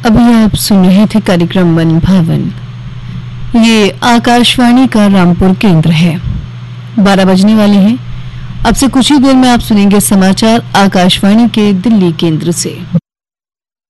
अभी आप सुन रहे थे कार्यक्रम मन भावन। ये आकाशवाणी का रामपुर केंद्र है। 12 बजने वाले हैं। अब से कुछ ही देर में आप सुनेंगे समाचार आकाशवाणी के दिल्ली केंद्र से।